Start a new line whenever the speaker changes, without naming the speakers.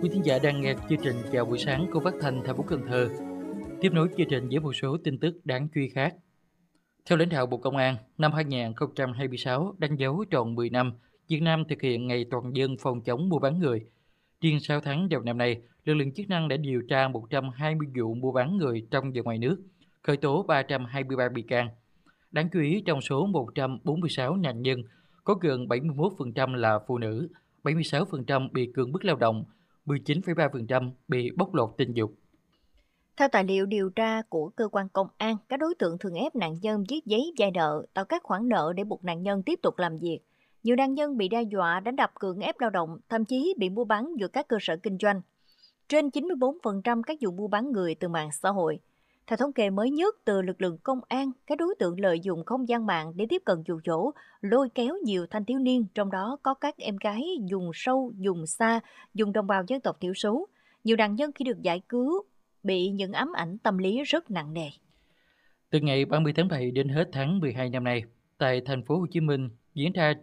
Quý thính giả đang nghe chương trình Chào buổi sáng của Phát thanh thành phố Cần Thơ. Tiếp nối chương trình với một số tin tức đáng chú ý khác. Theo lãnh đạo Bộ Công an, năm 2026 đánh dấu tròn 10 năm Việt Nam thực hiện Ngày Toàn dân phòng chống mua bán người. Riêng 6 tháng đầu năm nay, lực lượng chức năng đã điều tra 120 vụ mua bán người trong và ngoài nước, khởi tố 323 bị can. Đáng chú ý, trong số 146 nạn nhân, có gần 71% là phụ nữ, 76% bị cưỡng bức lao động, 19,3% bị bóc lột tình dục.
Theo tài liệu điều tra của cơ quan công an, các đối tượng thường ép nạn nhân viết giấy vay nợ, tạo các khoản nợ để buộc nạn nhân tiếp tục làm việc. Nhiều nạn nhân bị đe dọa, đánh đập, cưỡng ép lao động, thậm chí bị mua bán giữa các cơ sở kinh doanh. Trên 94% các vụ mua bán người từ mạng xã hội. Theo thống kê mới nhất từ lực lượng công an, các đối tượng lợi dụng không gian mạng để tiếp cận dụ dỗ, lôi kéo nhiều thanh thiếu niên, trong đó có các em gái dùng sâu, dùng xa, dùng đồng bào dân tộc thiểu số. Nhiều nạn nhân khi được giải cứu bị những ám ảnh tâm lý rất nặng nề.
Từ ngày 30 tháng 7 đến hết tháng 12 năm nay, tại thành phố Hồ Chí Minh diễn ra